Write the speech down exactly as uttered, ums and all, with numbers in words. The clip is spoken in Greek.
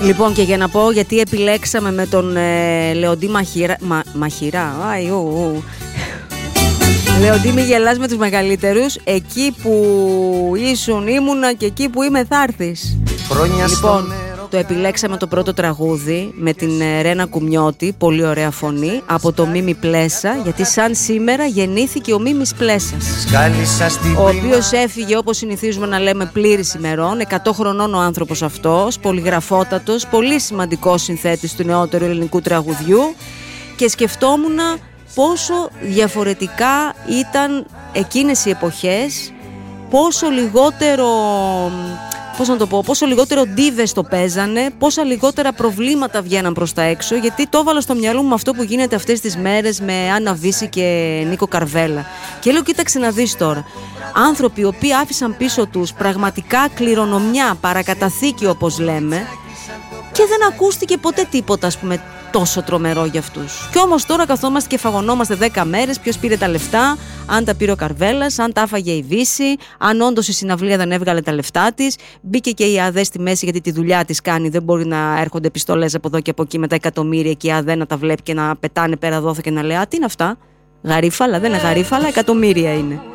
Λοιπόν, και για να πω γιατί επιλέξαμε με τον ε, Λεοντή Μαχειρά. Μα, Μαχειρά. Αϊ, ου, ου. Λεοντή, μη γελάς με τους μεγαλύτερους. Εκεί που ήσουν ήμουνα και εκεί που είμαι θα έρθεις. Λοιπόν, το επιλέξαμε το πρώτο τραγούδι με την Ρένα Κουμιώτη, πολύ ωραία φωνή, από το Μίμη Πλέσα, γιατί σαν σήμερα γεννήθηκε ο Μίμης Πλέσας, ο οποίος έφυγε, όπως συνηθίζουμε να λέμε, πλήρης ημερών. εκατό χρονών ο άνθρωπος αυτός, πολυγραφότατος, πολύ σημαντικός συνθέτης του νεότερου ελληνικού τραγουδιού, και σκεφτόμουν πόσο διαφορετικά ήταν εκείνες οι εποχές, πόσο λιγότερο... Πώς να το πω, πόσο λιγότερο ντίβες το παίζανε, πόσα λιγότερα προβλήματα βγαίναν προς τα έξω, γιατί το έβαλα στο μυαλό μου με αυτό που γίνεται αυτές τις μέρες με Άννα Βύση και Νίκο Καρβέλα. Και λέω, κοίταξε να δεις τώρα. Άνθρωποι οι οποίοι άφησαν πίσω τους πραγματικά κληρονομιά, παρακαταθήκη όπως λέμε, και δεν ακούστηκε ποτέ τίποτα, ας πούμε, τόσο τρομερό για αυτούς. Και όμως τώρα καθόμαστε και φαγωνόμαστε δέκα μέρες ποιος πήρε τα λεφτά, αν τα πήρε ο Καρβέλας, αν τα άφαγε η Βύση, αν όντως η συναυλία δεν έβγαλε τα λεφτά της. Μπήκε και η ΑΔΕ στη μέση γιατί τη δουλειά της κάνει, δεν μπορεί να έρχονται επιστολές από εδώ και από εκεί με τα εκατομμύρια και η ΑΔΕ να τα βλέπει και να πετάνε πέρα δόθε και να λέει, α, τι είναι αυτά, γαρίφαλα, δεν είναι γαρίφαλα, εκατομμύρια είναι.